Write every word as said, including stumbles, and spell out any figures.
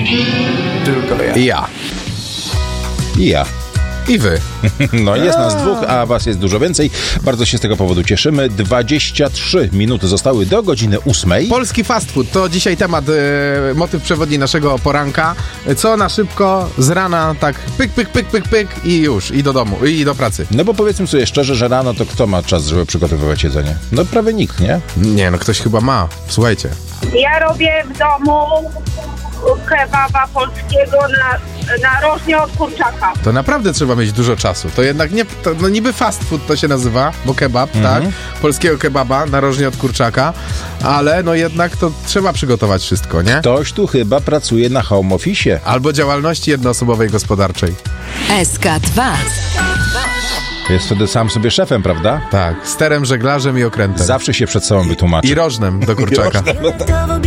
Tylko ja. I ja. I ja. I wy. No jest nas dwóch, a was jest dużo więcej. Bardzo się z tego powodu cieszymy. dwadzieścia trzy minuty zostały do godziny ósmej. Polski fast food to dzisiaj temat, e, motyw przewodni naszego poranka. Co na szybko, z rana tak pyk, pyk, pyk, pyk, pyk i już, i do domu, i do pracy. No bo powiedzmy sobie szczerze, że rano to kto ma czas, żeby przygotowywać jedzenie? No prawie nikt, nie? Nie, no ktoś chyba ma. Słuchajcie. Ja robię w domu kebaba polskiego na, narożnie od kurczaka. To naprawdę trzeba mieć dużo czasu. To jednak nie, to, no niby fast food to się nazywa, bo kebab, Mhm. tak? Polskiego kebaba, narożnie od kurczaka, ale no jednak to trzeba przygotować wszystko, nie? Ktoś tu chyba pracuje na home office. Albo działalności jednoosobowej gospodarczej. S K dwa. Jest wtedy sam sobie szefem, prawda? Tak, sterem, żeglarzem i okrętem. Zawsze się przed sobą wytłumaczy. I rożnem do kurczaka.